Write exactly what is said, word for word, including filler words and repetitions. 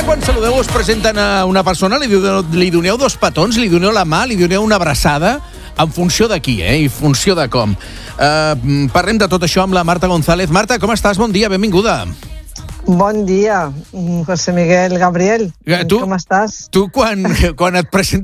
Ara, quan saludeu, us presenten a una persona, li, doneu, li doneu dos petons, li doneu la mà, li doneu una abraçada, en funció de qui, eh? I funció de com. Uh, parlem de tot això amb la Marta González. Marta, com estàs? Bon dia, benvinguda. Bon dia, José Miguel Gabriel. Tu, com estàs? Tu, quan, quan et presenten